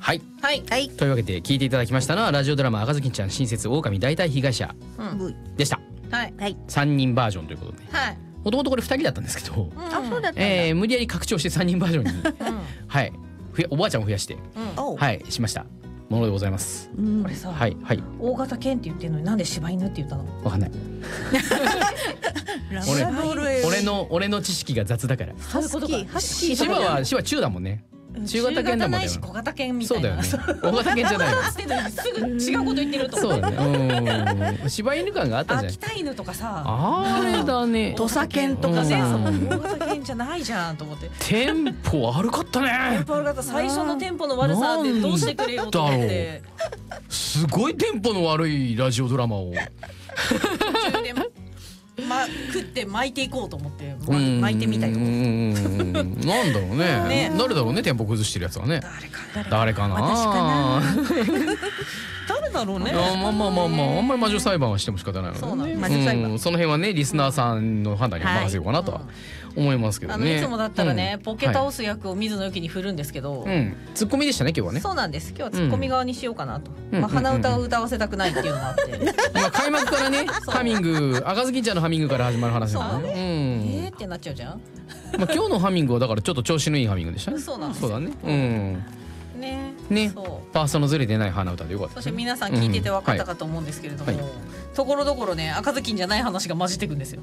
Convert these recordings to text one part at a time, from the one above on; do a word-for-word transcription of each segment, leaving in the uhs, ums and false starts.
はいはいはい。 というわけで聞いていただきましたのはラジオドラマ赤ずきんちゃん新設狼大体被害者うんでした。 はいはいさんにんバージョンということで、 はい。 もともとこれふたりだったんですけど、 あ、そうだったんだ。 えー無理やり拡張してさんにんバージョンにはいふやおばあちゃんを増やしてうん。 はいしましたものでございます。 これさ、 はいはい大型犬って言ってるのになんで柴犬って言ったの？ わかんない。 ラ俺ブラドル俺の俺の知識が雑だから。 そういうことか。 ハスキーシバはシバ中だもんね。中型犬だもんね。 ないし小型犬みたいうな。 そだよね。大型犬じゃないの。 してたのにすぐ違うこと言ってると思そうだね。うん。柴犬感があったじゃん。 秋田犬とかさ、 あれだね。 土佐犬とかね、 さ、 うん大型犬じゃないじゃんと思って。 テンポ悪かったね。 やっぱ悪かった。最初のテンポの悪さでどうしてくれようと思って。 すごいテンポの悪いラジオドラマを。 途中でま食って巻いていこうと思ってま巻いてみたいと思って。 うんなんだろうね。 ね誰だろうねテンポ崩してるやつはね。 誰か誰かな。 私かな誰だろうね。 いやまあまあまあまああんまり魔女裁判はしても仕方ないのでね。 そうなんです魔女裁判うんその辺はねリスナーさんの判断に任せようかなとは思いますけどあのね。 いつもだったらね、ポケ倒す。 す役を水野由紀に振るんですけど、 うんうんツッコミでしたね今日はね。 そうなんです。今日はツッコミ側にしようかなと。 うんまあ鼻歌を歌わせたくないっていうのもあって。 今開幕からねハミング赤ずきんちゃんのハミングから始まる話なのね。 えーってなっちゃうじゃん。 うん。まあ今日のハミングはだからちょっと調子のいいハミングでしたね。 そうなんですよそうだね。うん。 ね。 ねそう。 パーソのずれてない鼻歌でよかったですね。 そして皆さん聞いてて分かったかと思うんですけれども、 うんはところどころね赤ずきんじゃない話が混じってくんですよ。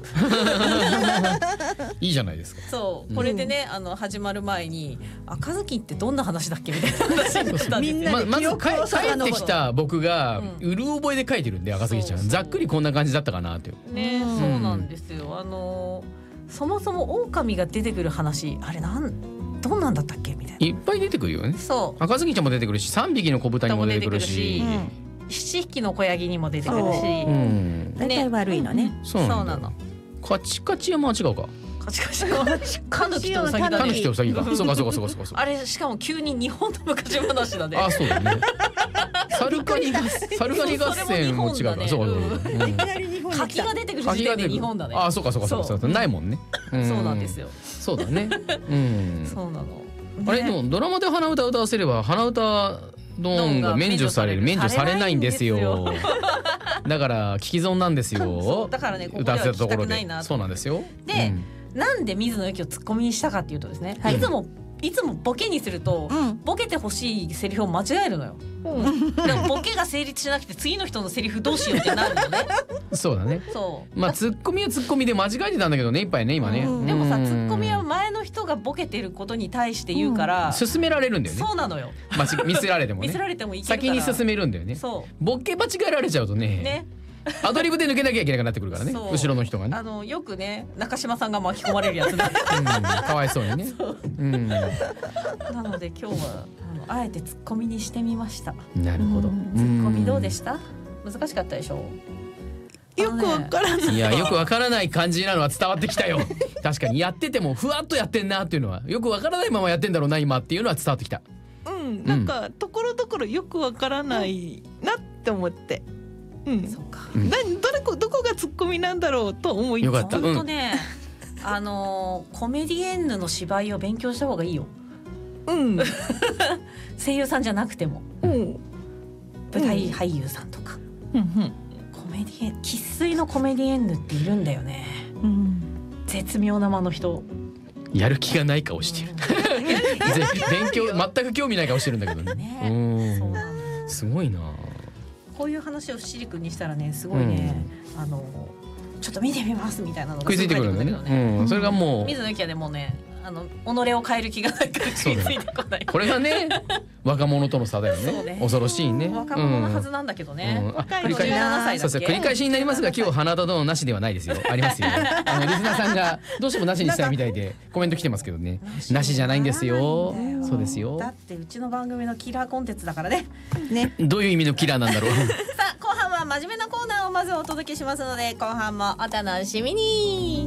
いいじゃないですか。 そうこれでね、あの始まる前に赤ずきんってどんな話だっけみたいな話になったんですよ。 みんなままず記憶をか帰ってきた僕がううる覚えで書いてるんで赤ずきんちゃそうんざっくりこんな感じだったかなっていう。 ね、 うんそうなんですよ。あのそもそも狼が出てくる話あれなんどんなんだったっけみたいな。 いっぱい出てくるよね。 そう赤ずきんちゃんも出てくるしさんびきの子豚にも出てくるし。 しちひきの子ヤギにも出てくるし、 うん。 大体悪いのね。 そうなんだそうなの。 カチカチは間違うか。 カチカチのカヌキとウサギだタヌキね。 とウサギか。そうかそうかそうかそうかそうか。 あれしかも急に日本の昔話だね。 あそうだね。サルカニサルカニ合戦も違うから。そうかそうか。うんいきなり日本に柿が出てくる時点で日本だね。 あそうかそうかそうかそうかないもんね。 そうなんですよ。 そうだね。うん。 そうなの。 あれでもドラマで鼻歌歌わせれば鼻歌ドーンが免除される免除されないんですよ。だから聞き損なんですそよう。だからねここで歌わは聞きたせたところでくないなと。 そうなんですよ。 でなんで水野由紀をツッコミにしたかっていうとですね、 はいいつもいつもボケにすると、 うんボケてほしいセリフを間違えるのよ。でもボケが成立しなくて次の人のセリフどうしようってなるのね。 うんそうだね。 そう。 まあツッコミはツッコミで間違えてたんだけどねいっぱいね今ね。 うんでもさうんツッコミは前の人がボケてることに対して言うから、 進められるんだよね。 そうなのよ。 間違ミスられてもね。 見せられてもいけるから。 先に進めるんだよね。 そボケ間違えられちゃうとうね。 ね。 アドリブで抜けなきゃいけなくなってくるからね。 そう後ろの人がね。 あのよくね中島さんが巻き込まれるやつね。 うんかわいそうにね。うん。ななので今日はあのあえてツッコミにしてみました。 るほど。 ツッコミどうでした？難しかったでしょ？ よくわからない。 いやよくわからない感じなのは伝わってきたよ。確かにやっててもふわっとやってんなっていうのはよくわからないままやってんだろうな今っていうのは伝わってきた。 うん、なんかところどころよくわからないなって思って。うん。 そうか。 うんなどれこどこがツッコミなんだろうと思いつつよかった本当ね、あのーコメディエンヌの芝居を勉強した方がいいよ。 うん声優さんじゃなくてもうん舞台俳優さんとか、 うんコメディエン生粋のコメディエンヌっているんだよね。 うん絶妙な間の人。 やる気がない顔してる。勉強全く興味ない顔してるんだけどね。 ねうんそうなの。 すごいな。 こういう話をシリ君にしたらねすごいね、あのちょっと見てみますみたいなのが食いついてくるんだね。 すぐ返ってくるんだけどね。 うん、それがもう水野由紀はでもねあの己を変える気がないから食いついてこない。 これがね若者との差だよそうね。 ね恐ろしいね。 若者のはずなんだけどね。 うんあ若いの繰り返しにな歳だっけそうそう繰り返しになりますが今日花田殿なしではないですよ。ありますよ。あのリスナーさんがどうしてもなしにしたいみたいでコメント来てますけどね。なしじゃないんですよ。そうですよだ。ってうちの番組のキラーコンテンツだからね。 ね。 どういう意味のキラーなんだろう。 さあ後半は真面目なコーナーをまずお届けしますので後半もお楽しみに。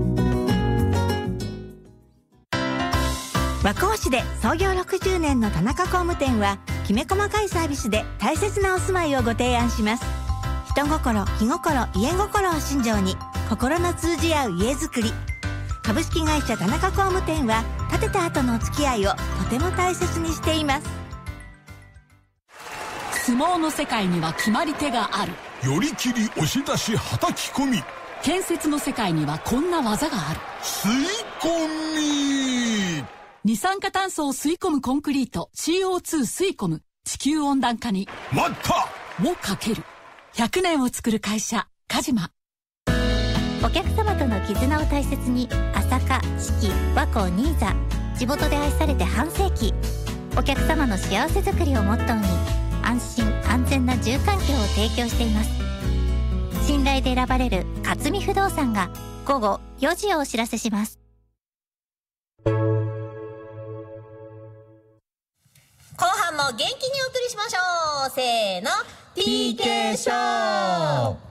和光市で創業ろくじゅうねんの田中工務店はきめ細かいサービスで大切なお住まいをご提案します。人心、気心、家心を信条に心の通じ合う家づくり。株式会社田中工務店は建てた後のお付き合いをとても大切にしています。 相撲の世界には決まり手がある。 寄り切り押し出しはたき込み。 建設の世界にはこんな技がある。 吸い込み。 二酸化炭素を吸い込むコンクリート シーオーツー 吸い込む。地球温暖化に待ったをかける。ひゃくねんを作る会社カジマ。 お客様との絆を大切に、朝霞、四季、和光、新座、地元で愛されて半世紀。お客様の幸せづくりをモットーに、安心安全な住環境を提供しています。信頼で選ばれる勝見不動産が午後よじをお知らせします。 後半も元気にお送りしましょう。せーの、 ピーケー ショー。